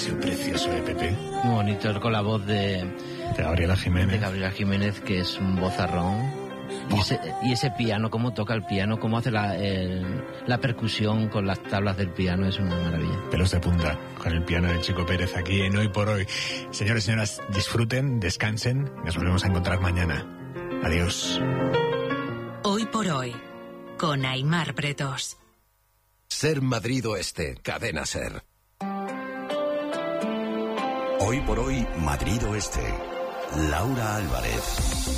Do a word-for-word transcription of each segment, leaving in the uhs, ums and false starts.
Precioso, ¿eh, Pepe? Muy bonito, con la voz de, de Gabriela Jiménez. De Gabriela Jiménez, que es un vozarrón. Y ese, y ese piano, cómo toca el piano, cómo hace la, el, la percusión con las tablas del piano, es una maravilla. Pelos de punta con el piano de Chico Pérez aquí en Hoy por Hoy. Señores y señoras, disfruten, descansen. Nos volvemos a encontrar mañana. Adiós. Hoy por Hoy, con Aimar Pretos. Ser Madrid Oeste, Cadena Ser. Hoy por Hoy, Madrid Oeste. Laura Álvarez.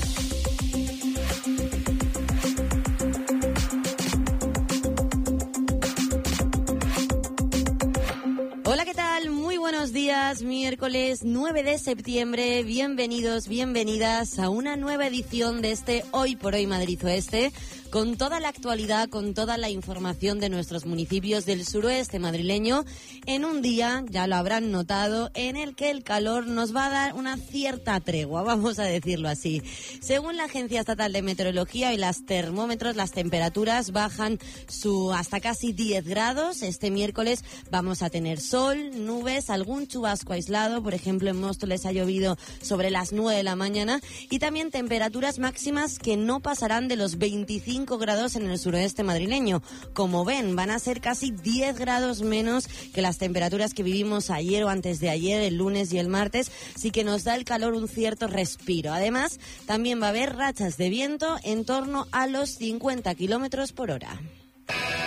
Hola, ¿qué tal? Muy buenos días, miércoles nueve de septiembre. Bienvenidos, bienvenidas a una nueva edición de este Hoy por Hoy Madrid Oeste, con toda la actualidad, con toda la información de nuestros municipios del suroeste madrileño, en un día, ya lo habrán notado, en el que el calor nos va a dar una cierta tregua, vamos a decirlo así. Según la Agencia Estatal de Meteorología y los termómetros, las temperaturas bajan su hasta casi diez grados. Este miércoles vamos a tener sol, nubes, algún chubasco aislado, por ejemplo en Móstoles ha llovido sobre las nueve de la mañana, y también temperaturas máximas que no pasarán de los veinticinco grados en el suroeste madrileño. Como ven, van a ser casi diez grados menos que las temperaturas que vivimos ayer o antes de ayer, el lunes y el martes, así que nos da el calor un cierto respiro. Además, también va a haber rachas de viento en torno a los cincuenta kilómetros por hora.